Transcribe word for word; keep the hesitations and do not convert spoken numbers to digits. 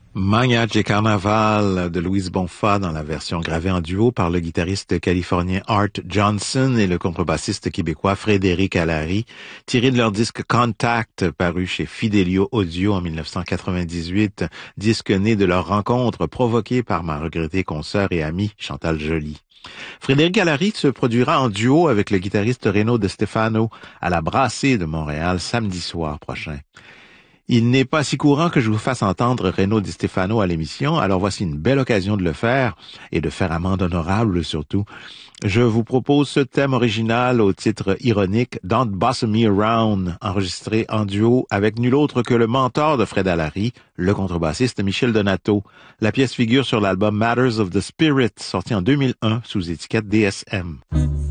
Mariachi Carnaval de Louise Bonfa dans la version gravée en duo par le guitariste californien Art Johnson et le contrebassiste québécois Frédéric Allary, tiré de leur disque Contact paru chez Fidelio Audio en dix-neuf cent quatre-vingt-dix-huit, disque né de leur rencontre provoquée par ma regrettée consoeur et amie Chantal Joly. Frédéric Allary se produira en duo avec le guitariste Reno De Stefano à la Brassée de Montréal samedi soir prochain. Il n'est pas si courant que je vous fasse entendre Reno Di Stefano à l'émission, alors voici une belle occasion de le faire, et de faire amende honorable surtout. Je vous propose ce thème original au titre ironique Don't Boss Me Around, enregistré en duo avec nul autre que le mentor de Fred Allary, le contrebassiste Michel Donato. La pièce figure sur l'album Matters of the Spirit, sorti en deux mille un sous étiquette D S M.